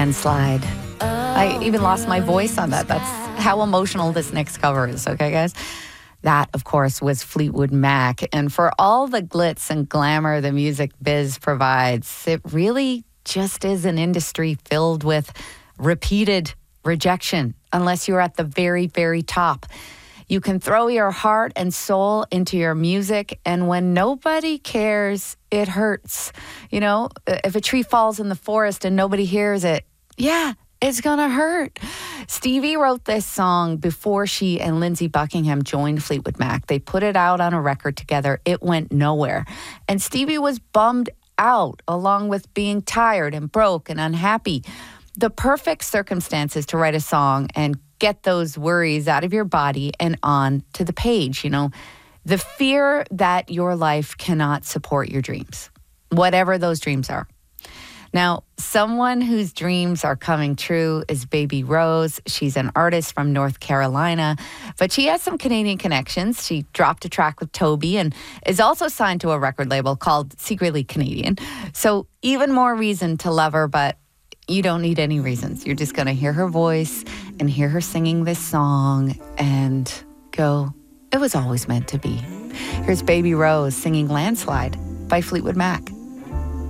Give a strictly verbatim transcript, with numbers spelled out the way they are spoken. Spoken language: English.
Landslide. I even lost my voice on that. That's how emotional this next cover is, okay, guys? That, of course, was Fleetwood Mac. And for all the glitz and glamour the music biz provides, it really just is an industry filled with repeated rejection, unless you're at the very, very top. You can throw your heart and soul into your music, and when nobody cares, it hurts. You know, if a tree falls in the forest and nobody hears it, yeah, it's gonna hurt. Stevie wrote this song before she and Lindsey Buckingham joined Fleetwood Mac. They put it out on a record together. It went nowhere. And Stevie was bummed out, along with being tired and broke and unhappy. The perfect circumstances to write a song and get those worries out of your body and on to the page. You know, the fear that your life cannot support your dreams, whatever those dreams are. Now, someone whose dreams are coming true is Baby Rose. She's an artist from North Carolina, but she has some Canadian connections. She dropped a track with Toby and is also signed to a record label called Secretly Canadian. So even more reason to love her, but you don't need any reasons. You're just going to hear her voice and hear her singing this song and go, it was always meant to be. Here's Baby Rose singing Landslide by Fleetwood Mac.